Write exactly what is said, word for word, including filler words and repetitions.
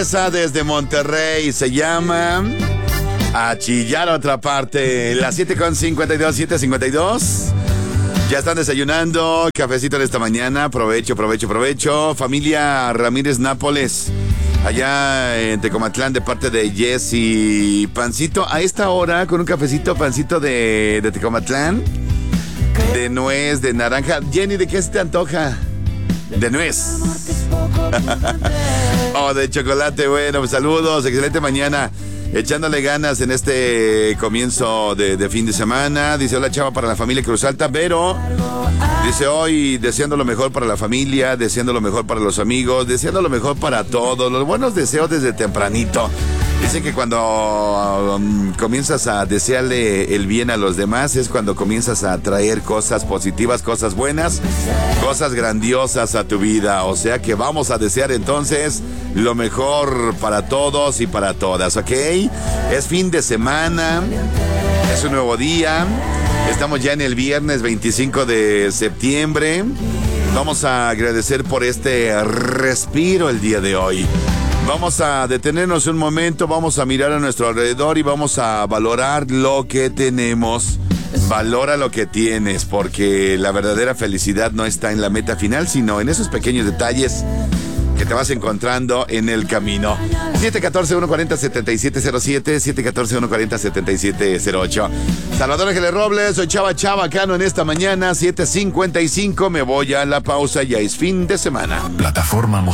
Desde Monterrey se llama A Chillar a Otra Parte. Las siete con cincuenta y dos, siete cincuenta y dos. Ya están desayunando, cafecito en esta mañana. Provecho, provecho, provecho. Familia Ramírez Nápoles, allá en Tecomatlán, de parte de Jessy. Pancito, a esta hora, con un cafecito, pancito de, de Tecomatlán, de nuez, de naranja. Jenny, ¿de qué se te antoja? De nuez. Oh, de chocolate. Bueno, pues saludos, excelente mañana, echándole ganas en este comienzo de, de fin de semana. Dice, hola chava, para la familia Cruz Alta, pero dice, hoy deseando lo mejor para la familia, deseando lo mejor para los amigos, deseando lo mejor para todos, los buenos deseos desde tempranito. Dice que cuando um, comienzas a desearle el bien a los demás es cuando comienzas a atraer cosas positivas, cosas buenas, cosas grandiosas a tu vida. O sea que vamos a desear entonces lo mejor para todos y para todas, ¿ok? Es fin de semana, es un nuevo día, estamos ya en el viernes veinticinco de septiembre. Vamos a agradecer por este respiro el día de hoy. Vamos a detenernos un momento, vamos a mirar a nuestro alrededor y vamos a valorar lo que tenemos. Valora lo que tienes, porque la verdadera felicidad no está en la meta final, sino en esos pequeños detalles que te vas encontrando en el camino. siete uno cuatro, uno cuatro cero, siete siete cero siete, siete uno cuatro, uno cuatro cero, siete siete cero ocho. Salvador Ángeles Robles, soy Chava Chava Cano en esta mañana, siete cincuenta y cinco. Me voy a la pausa, ya es fin de semana. Plataforma